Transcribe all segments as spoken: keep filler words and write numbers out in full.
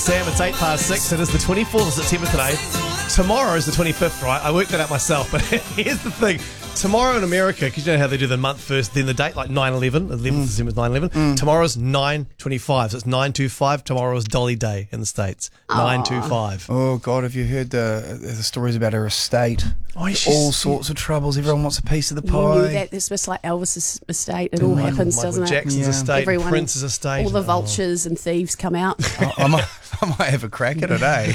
Sam, it's eight past six. It is the twenty-fourth of September today. Tomorrow is the twenty-fifth, right? I worked that out myself, but here's the thing. Tomorrow in America, because you know how they do the month first, then the date, like nine eleven, eleventh of December is nine eleven. Mm. Tomorrow's nine twenty-five, so it's nine twenty-five. Tomorrow is Dolly Day in the States. nine twenty-five. Oh, God, have you heard the the stories about her estate? Oh, she's, all sorts of troubles. Everyone wants a piece of the pie. You knew that. It's just like Elvis's estate. It all Michael, happens, Michael doesn't Jackson's it? yeah. estate, Everyone, Prince's estate. All the vultures oh. and thieves come out. I, I, might, I might have a crack at it, eh?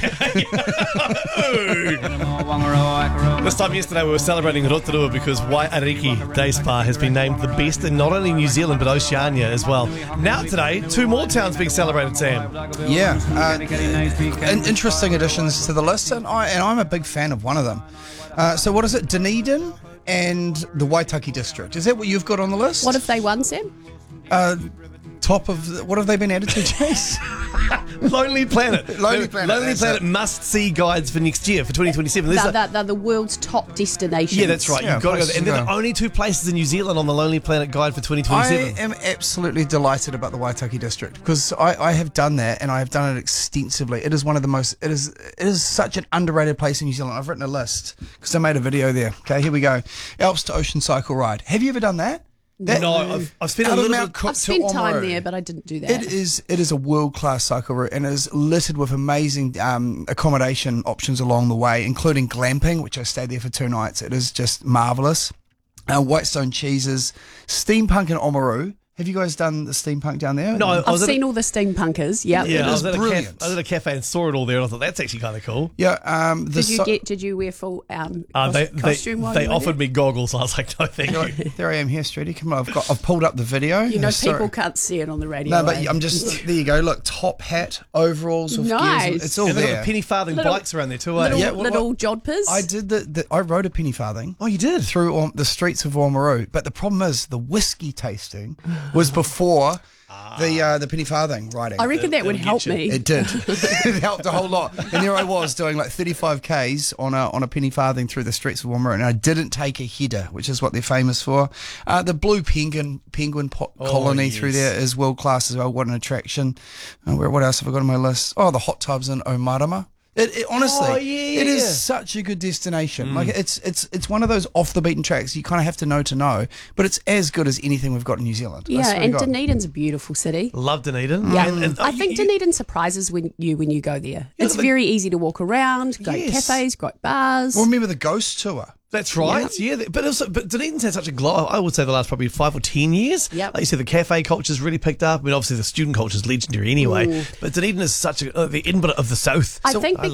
This time yesterday we were celebrating Rotorua because Waiariki Day Spa has been named the best in not only New Zealand but Oceania as well. Now today, two more towns being celebrated, Sam. Yeah, uh, in, interesting additions to the list, and, I, and I'm a big fan of one of them. Uh, so what is it? Dunedin and the Waitaki district. Is that what you've got on the list? What have they won, Sam? Uh, top of the, what have they been added to, Chase? Lonely Planet. Lonely Planet. Lonely Planet must-see guides for next year, for twenty twenty-seven. They're, they're, they're the world's top destinations. Yeah, that's right. Yeah, You've got to go there. And they're go. the only two places in New Zealand on the Lonely Planet guide for twenty twenty-seven. I am absolutely delighted about the Waitaki district because I, I have done that and I have done it extensively. It is one of the most, it is it is such an underrated place in New Zealand. I've written a list because I made a video there. Okay, here we go. Alps to Ocean Cycle Ride. Have you ever done that? That, no, I've, I've spent a little bit. I've spent time there, but I didn't do that. It is it is a world class cycle route and it is littered with amazing um, accommodation options along the way, including glamping, which I stayed there for two nights. It is just marvelous. Uh, Whitestone cheeses, steampunk in Oamaru. Have you guys done the steampunk down there? No, I've seen a, all the steampunkers. Yep. Yeah, it I is was, at brilliant. a caf- I was at a cafe and saw it all there, and I thought that's actually kind of cool. Yeah. Um, the did you so- get? Did you wear full um, uh, they, costume? They, while they you were offered there? me goggles. So I was like, no, thank you. Like, there I am here, Streety. Come on, I've got. I've pulled up the video. You know, Sorry. people can't see it on the radio. No, but eh? I'm just. There you go. Look, top hat, overalls with Nice. gears. It's all And they've there. got penny farthing Little- bikes around there too, eh? little, Yeah, what- little jodhpurs. I did the, the. I rode a penny farthing. Oh, you did? Through um, the streets of Oamaru, but the problem is the whiskey tasting was before the uh, the penny farthing riding. I reckon that would It'll help get you. me. It did. It helped a whole lot. And there I was doing like thirty-five kays on a on a penny farthing through the streets of Oamaru, and I didn't take a header, which is what they're famous for. Uh, the blue penguin penguin po- Oh, colony yes. through there is world class as well. What an attraction! Uh, where, what else have I got on my list? Oh, the hot tubs in Omarama. It, it, honestly, Oh, yeah, it is yeah. such a good destination. Mm. Like it's it's it's one of those off the beaten tracks you kind of have to know to know, but it's as good as anything we've got in New Zealand. I Yeah, swear to and God. Dunedin's a beautiful city. Love Dunedin. Yeah, And, and, I oh, think you- Dunedin surprises when you when you go there. Yeah, It's but- very easy to walk around. Great Yes. cafes, great bars. Well, remember the ghost tour? That's right. Yeah, but also, but Dunedin's had such a glow. I would say the last probably five or ten years. Yep. Like you said, the cafe culture's really picked up. I mean, obviously the student culture's legendary anyway. Ooh. But Dunedin is such a uh, the Edinburgh of the South. I So think I